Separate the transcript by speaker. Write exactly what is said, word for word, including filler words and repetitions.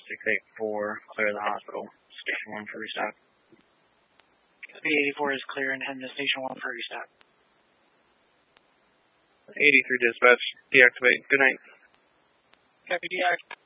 Speaker 1: six eight four, clear the hospital. Station one for restock.
Speaker 2: B eighty-four is clear and heading to Station one for restock.
Speaker 1: eighty-three dispatch, deactivate. Good night.
Speaker 2: Copy, deact.